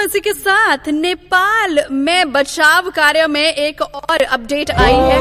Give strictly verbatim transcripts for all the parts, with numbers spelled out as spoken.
इसी के साथ नेपाल में बचाव कार्य में एक और अपडेट आई है।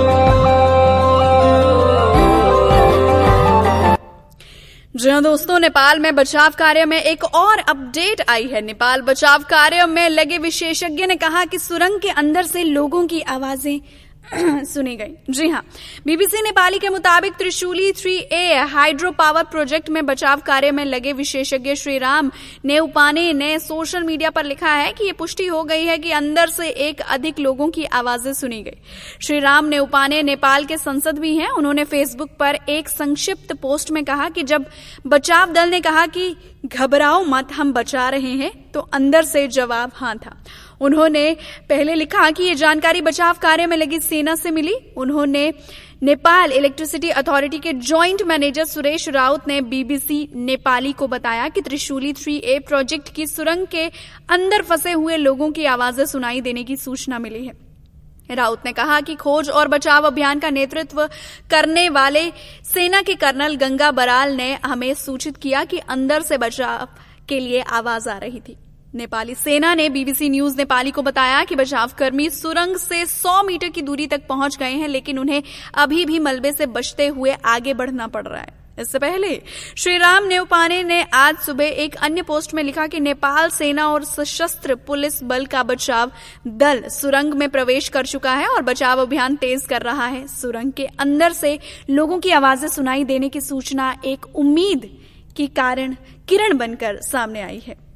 जी हाँ दोस्तों, नेपाल में बचाव कार्य में एक और अपडेट आई है। नेपाल बचाव कार्य में लगे विशेषज्ञ ने कहा कि सुरंग के अंदर से लोगों की आवाजें सुनी गई। जी हाँ, बीबीसी नेपाली के मुताबिक त्रिशूली थ्री ए हाइड्रो पावर प्रोजेक्ट में बचाव कार्य में लगे विशेषज्ञ श्रीराम नेउपाने ने सोशल मीडिया पर लिखा है कि ये पुष्टि हो गई है कि अंदर से एक अधिक लोगों की आवाजें सुनी गई। श्रीराम नेउपाने नेपाल के सांसद भी हैं। उन्होंने फेसबुक पर एक संक्षिप्त पोस्ट में कहा कि जब बचाव दल ने कहा कि घबराओ मत, हम बचा रहे हैं, तो अंदर से जवाब हाँ था। उन्होंने पहले लिखा कि ये जानकारी बचाव कार्य में लगी सेना से मिली। उन्होंने नेपाल इलेक्ट्रिसिटी अथॉरिटी के जॉइंट मैनेजर सुरेश राउत ने बीबीसी नेपाली को बताया कि त्रिशूली थ्री ए प्रोजेक्ट की सुरंग के अंदर फंसे हुए लोगों की आवाजें सुनाई देने की सूचना मिली है। राउत ने कहा कि खोज और बचाव अभियान का नेतृत्व करने वाले सेना के कर्नल गंगा बराल ने हमें सूचित किया कि अंदर से बचाव के लिए आवाज आ रही थी। नेपाली सेना ने बीबीसी न्यूज नेपाली को बताया कि बचावकर्मी सुरंग से सौ मीटर की दूरी तक पहुंच गए हैं, लेकिन उन्हें अभी भी मलबे से बचते हुए आगे बढ़ना पड़ रहा है। इससे पहले श्रीराम नेउपाने ने आज सुबह एक अन्य पोस्ट में लिखा कि नेपाल सेना और सशस्त्र पुलिस बल का बचाव दल सुरंग में प्रवेश कर चुका है और बचाव अभियान तेज कर रहा है। सुरंग के अंदर से लोगों की आवाजें सुनाई देने की सूचना एक उम्मीद की कारण किरण बनकर सामने आई है।